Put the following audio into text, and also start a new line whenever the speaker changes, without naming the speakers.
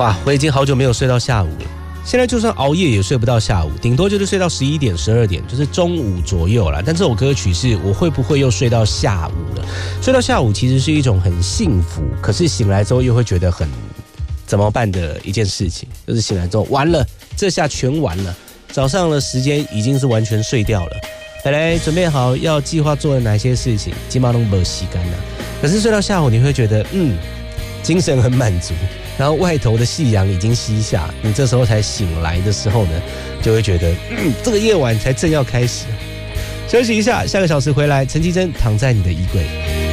哇，我已经好久没有睡到下午了。现在就算熬夜也睡不到下午，顶多就是睡到11点、12点，就是中午左右啦。但这首歌曲是我会不会又睡到下午了？睡到下午其实是一种很幸福，可是醒来之后又会觉得很怎么办的一件事情，就是醒来之后完了，这下全完了。早上的时间已经是完全睡掉了，本来准备好要计划做了哪些事情，基本上都没有洗干了。可是睡到下午，你会觉得精神很满足。然后外头的夕阳已经西下，你这时候才醒来的时候呢，就会觉得这个夜晚才正要开始。休息一下，下个小时回来，陈绮贞躺在你的衣柜。